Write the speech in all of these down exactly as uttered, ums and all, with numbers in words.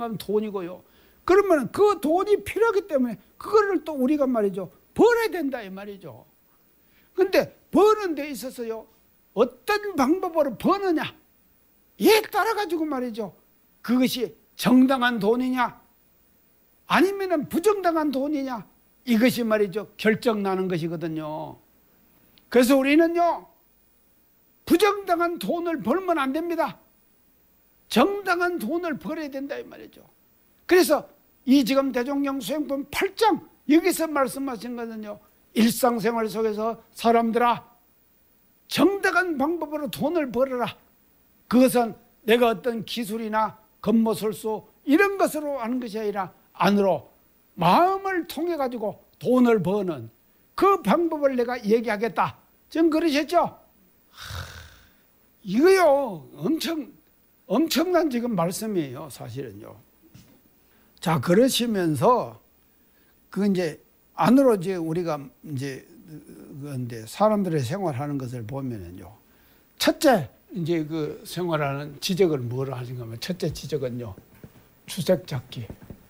정당한 돈이고요. 그러면 그 돈이 필요하기 때문에 그거를 또 우리가 말이죠, 벌어야 된다 이 말이죠. 근데 버는 데 있어서요, 어떤 방법으로 버느냐, 이에 따라 가지고 말이죠, 그것이 정당한 돈이냐 아니면은 부정당한 돈이냐, 이것이 말이죠 결정나는 것이거든요. 그래서 우리는요, 부정당한 돈을 벌면 안 됩니다. 정당한 돈을 벌어야 된다 이 말이죠. 그래서 이 지금 대종령 수행품 팔 장 여기서 말씀하신 것은요, 일상생활 속에서 사람들아 정당한 방법으로 돈을 벌어라. 그것은 내가 어떤 기술이나 권모술수 이런 것으로 하는 것이 아니라 안으로 마음을 통해 가지고 돈을 버는 그 방법을 내가 얘기하겠다. 지금 그러셨죠? 하, 이거요 엄청 엄청난 지금 말씀이에요 사실은요. 자, 그러시면서 그 이제 안으로 이제 우리가 이제 그런데 사람들의 생활하는 것을 보면은요, 첫째 이제 그 생활하는 지적을 뭐라 하신가 하면, 첫째 지적은요, 주색 잡기.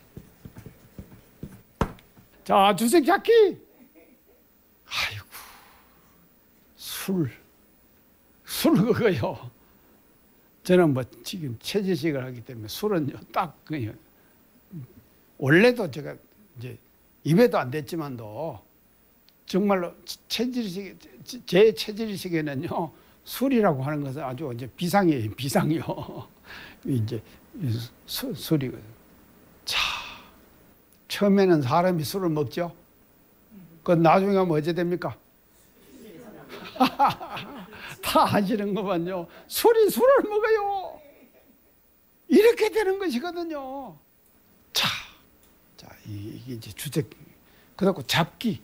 자, 주색 잡기. 아이고, 술, 술 그거요. 저는 뭐 지금 체질식을 하기 때문에 술은요 딱 그냥 원래도 제가 이제 입에도 안 댔지만도 정말로 체질식, 제 체질식에는요 술이라고 하는 것은 아주 이제 비상이에요, 비상이요. 이제 수, 술이거든요. 자, 처음에는 사람이 술을 먹죠. 그 나중에 하면 어째 됩니까? 다 아시는 것만요. 술이 술을 먹어요. 이렇게 되는 것이거든요. 자, 자 이게 이제 주책. 그렇고 잡기.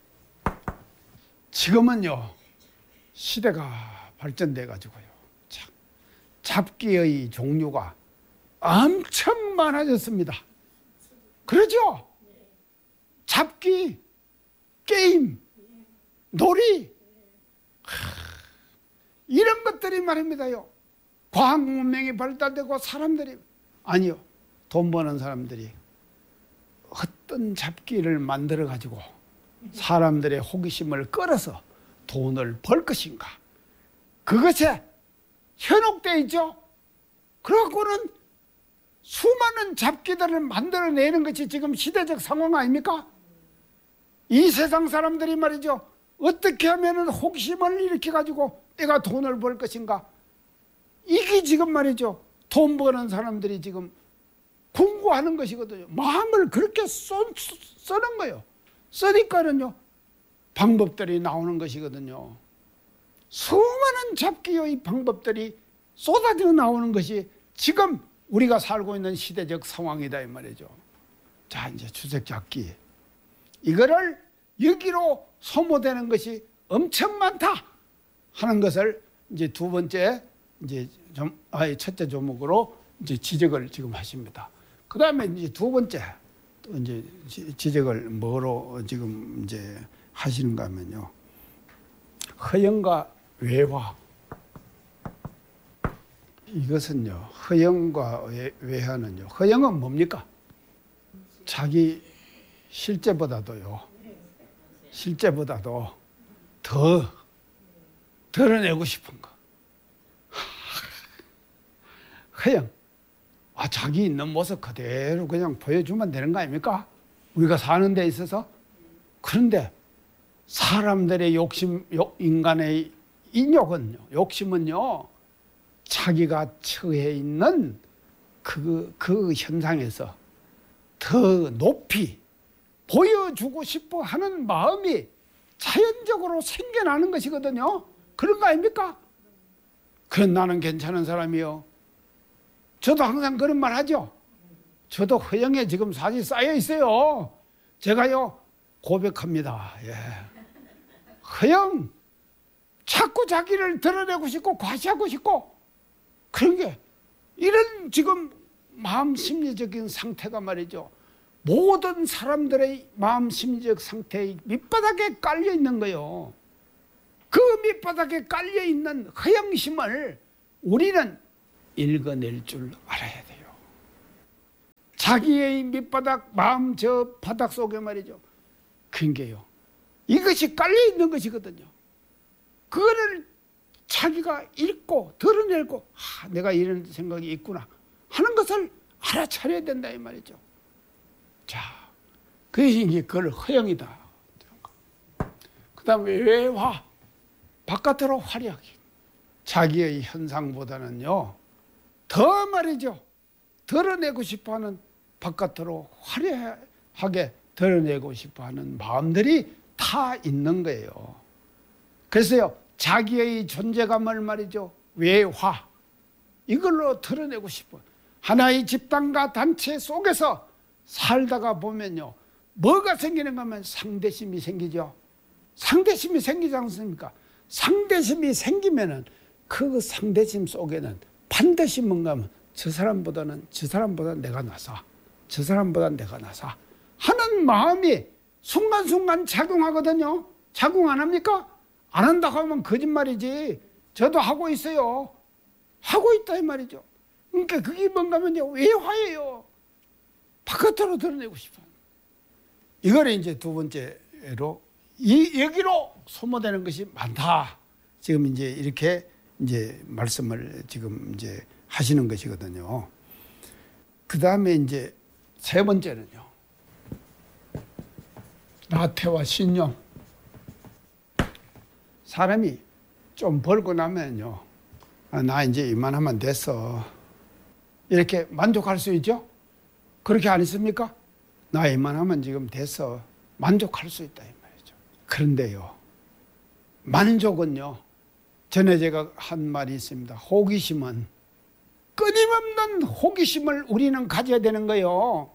지금은요 시대가 발전돼 가지고요, 자, 잡기의 종류가 엄청 많아졌습니다. 그러죠? 잡기, 게임, 놀이, 하, 이런 것들이 말입니다요. 과학 문명이 발달되고 사람들이, 아니요, 돈 버는 사람들이 어떤 잡기를 만들어 가지고 사람들의 호기심을 끌어서 돈을 벌 것인가, 그것에 현혹되어 있죠. 그래갖고는 수많은 잡기들을 만들어내는 것이 지금 시대적 상황 아닙니까? 이 세상 사람들이 말이죠, 어떻게 하면 호기심을 일으켜가지고 내가 돈을 벌 것인가, 이게 지금 말이죠 돈 버는 사람들이 지금 공부하는 것이거든요. 마음을 그렇게 써, 쓰는 거예요. 쓰니까는요 방법들이 나오는 것이거든요. 수많은 잡기의 방법들이 쏟아져 나오는 것이 지금 우리가 살고 있는 시대적 상황이다 이 말이죠. 자, 이제 주색 잡기, 이거를 여기로 소모되는 것이 엄청 많다 하는 것을 이제 두 번째 이제 좀 아예 첫째 조목으로 이제 지적을 지금 하십니다. 그 다음에 이제 두 번째 또 이제 지적을 뭐로 지금 이제 하시는가 하면요, 허영과 외화. 이것은요, 허영과 외화는요, 허영은 뭡니까? 자기 실제보다도요, 실제보다도 더 드러내고 싶은 거. 허영, 아, 자기 있는 모습 그대로 그냥 보여주면 되는 거 아닙니까? 우리가 사는 데 있어서. 그런데 사람들의 욕심, 인간의 인욕은요, 욕심은요, 자기가 처해 있는 그, 그 현상에서 더 높이 보여주고 싶어 하는 마음이 자연적으로 생겨나는 것이거든요. 그런 거 아닙니까? 그럼 나는 괜찮은 사람이요. 저도 항상 그런 말 하죠. 저도 허영에 지금 사실 쌓여 있어요. 제가요 고백합니다. 예. 허영, 자꾸 자기를 드러내고 싶고 과시하고 싶고 그런 게, 이런 지금 마음 심리적인 상태가 말이죠, 모든 사람들의 마음 심리적 상태의 밑바닥에 깔려 있는 거예요. 그 밑바닥에 깔려 있는 허영심을 우리는 읽어낼 줄 알아야 돼요. 자기의 밑바닥 마음 저 바닥 속에 말이죠. 그게요. 이것이 깔려 있는 것이거든요. 그거를 자기가 읽고 드러내고 아, 내가 이런 생각이 있구나 하는 것을 알아차려야 된다 이 말이죠. 자, 그것이 이제 그걸 허영이다. 그 다음에 외화, 바깥으로 화려하게. 자기의 현상보다는요, 더 말이죠. 드러내고 싶어하는 바깥으로 화려하게 드러내고 싶어하는 마음들이 다 있는 거예요. 그래서요, 자기의 존재감을 말이죠, 외화, 이걸로 드러내고 싶어. 하나의 집단과 단체 속에서 살다가 보면요, 뭐가 생기는가 하면 상대심이 생기죠. 상대심이 생기지 않습니까? 상대심이 생기면은 그 상대심 속에는 반드시 뭔가 하면 저 사람보다는 저 사람보다 내가 나서, 저 사람보다 내가 나서 하는 마음이 순간순간 작용하거든요. 작용 안 합니까? 안 한다고 하면 거짓말이지. 저도 하고 있어요. 하고 있다 이 말이죠. 그러니까 그게 뭔가 하면요, 외화예요. 바깥으로 드러내고 싶어요. 이거를 이제 두 번째로 이 여기로 소모되는 것이 많다. 지금 이제 이렇게 이제 말씀을 지금 이제 하시는 것이거든요. 그 다음에 이제 세 번째는요, 나태와 신념. 사람이 좀 벌고 나면요, 아, 나 이제 이만하면 됐어. 이렇게 만족할 수 있죠? 그렇게 안 있습니까? 나 이만하면 지금 됐어. 만족할 수 있다. 그런데요, 만족은요, 전에 제가 한 말이 있습니다. 호기심은, 끊임없는 호기심을 우리는 가져야 되는 거예요.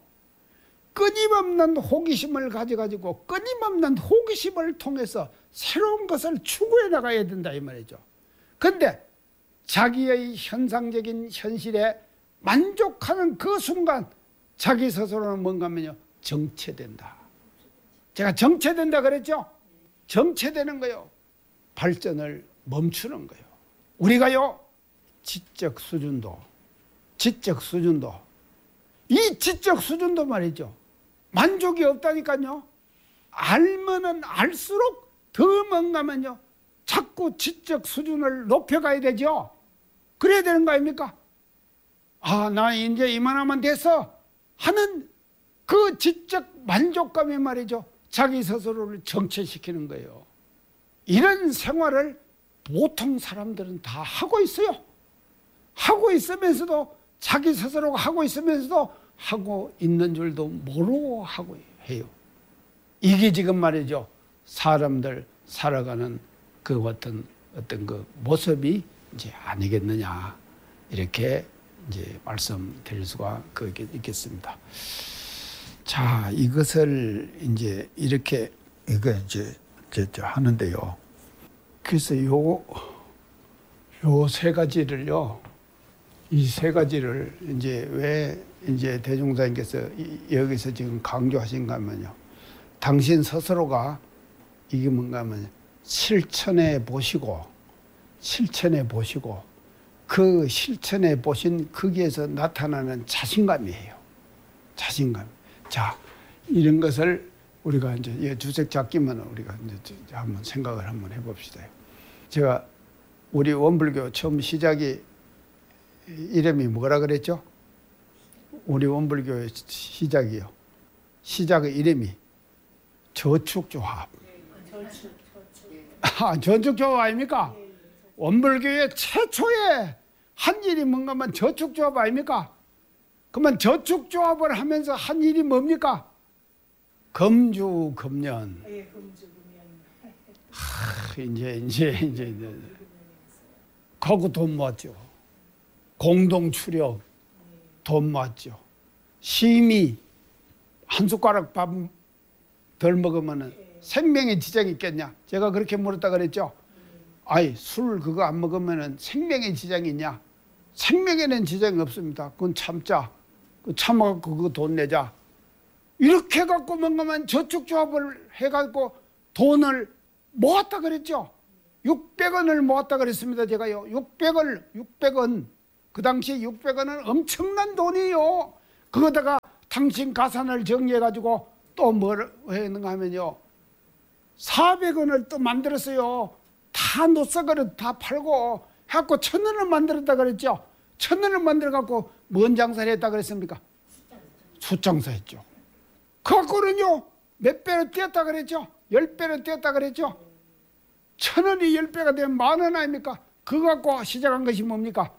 끊임없는 호기심을 가져가지고 끊임없는 호기심을 통해서 새로운 것을 추구해 나가야 된다 이 말이죠. 그런데 자기의 현상적인 현실에 만족하는 그 순간 자기 스스로는 뭔가 하면요, 정체된다. 제가 정체된다 그랬죠? 정체되는 거예요. 발전을 멈추는 거예요. 우리가요, 지적 수준도, 지적 수준도, 이 지적 수준도 말이죠, 만족이 없다니까요. 알면은 알수록 더 뭔가면요, 자꾸 지적 수준을 높여가야 되죠. 그래야 되는 거 아닙니까? 아, 나 이제 이만하면 됐어 하는 그 지적 만족감이 말이죠, 자기 스스로를 정체시키는 거예요. 이런 생활을 보통 사람들은 다 하고 있어요. 하고 있으면서도 자기 스스로가 하고 있으면서도 하고 있는 줄도 모르고 하고 해요. 이게 지금 말이죠, 사람들 살아가는 그 어떤 어떤 그 모습이 이제 아니겠느냐, 이렇게 이제 말씀드릴 수가 그게 있겠습니다. 자, 이것을 이제 이렇게 이거 이제 저 하는데요. 그래서 요 요 세 가지를요, 이 세 가지를 이제 왜 이제 대종사님께서 여기서 지금 강조하신가 하면요, 당신 스스로가 이게 뭔가 하면 실천해 보시고, 실천해 보시고, 그 실천해 보신 거기에서 나타나는 자신감이에요. 자신감. 자, 이런 것을 우리가 이제 주색 잡기만 우리가 이제 한번 생각을 한번 해봅시다. 제가 우리 원불교 처음 시작이 이름이 뭐라 그랬죠? 우리 원불교의 시작이요. 시작의 이름이 저축조합. 아, 저축조합 아닙니까? 원불교의 최초의 한 일이 뭔가 하면 저축조합 아닙니까? 그러면 저축조합을 하면서 한 일이 뭡니까? 금주금년. 예, 금주금년. 하, 이제 이제 이제 이제 거기 돈 모았죠. 공동 추력 돈 모았죠. 심의 한 숟가락 밥 덜 먹으면은 생명에 지장이 있겠냐? 제가 그렇게 물었다 그랬죠. 아이, 술 그거 안 먹으면은 생명에 지장이 있냐? 생명에는 지장이 없습니다. 그건 참자. 그 참아갖고 그거 돈 내자. 이렇게 해갖고 뭔가만 저축조합을 해갖고 돈을 모았다 그랬죠. 육백 원을 모았다 그랬습니다. 제가요. 육백 원, 육백 원. 그 당시 육백 원은 엄청난 돈이에요. 그거다가 당신 가산을 정리해가지고 또 뭘 했는가 하면요, 사백 원을 또 만들었어요. 다 노석으로 다 팔고 해갖고 천 원을 만들었다 그랬죠. 천 원을 만들어갖고 뭔 장사를 했다 그랬습니까? 숫장사 했죠. 그 갖고는요 몇 배로 뛰었다 그랬죠? 열 배로 뛰었다 그랬죠? 천 원이 열 배가 되면 만 원 아닙니까? 그거 갖고 시작한 것이 뭡니까?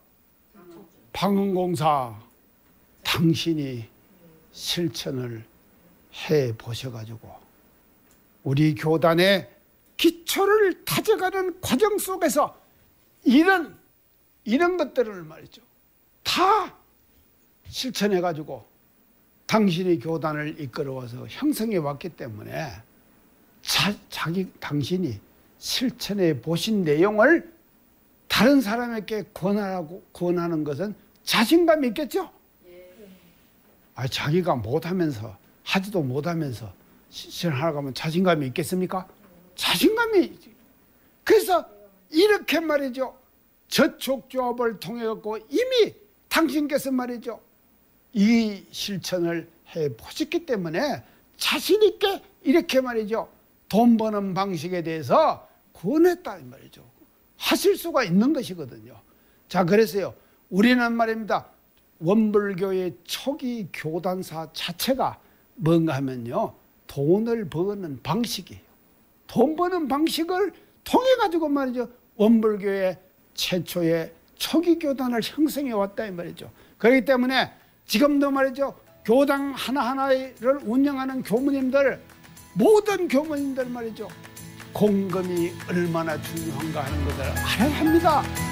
방언공사. 당신이 실천을 해 보셔가지고 우리 교단의 기초를 다져가는 과정 속에서 이런 이런 것들을 말이죠 다 실천해가지고 당신이 교단을 이끌어와서 형성해 왔기 때문에 자, 자기 당신이 실천해 보신 내용을 다른 사람에게 권하라고 권하는 것은 자신감이 있겠죠? 아, 자기가 못하면서 하지도 못하면서 실천하라고 하면 자신감이 있겠습니까? 자신감이 있지. 그래서 이렇게 말이죠 저촉조합을 통해 갖고 이미 당신께서 말이죠 이 실천을 해 보셨기 때문에 자신 있게 이렇게 말이죠 돈 버는 방식에 대해서 권했다 이 말이죠. 하실 수가 있는 것이거든요. 자, 그래서요 우리는 말입니다 원불교의 초기 교단사 자체가 뭔가 하면요 돈을 버는 방식이에요. 돈 버는 방식을 통해 가지고 말이죠 원불교의 최초의 초기 교단을 형성해 왔다 이 말이죠. 그렇기 때문에 지금도 말이죠 교당 하나하나를 운영하는 교무님들, 모든 교무님들 말이죠 공금이 얼마나 중요한가 하는 것을 알아야 합니다.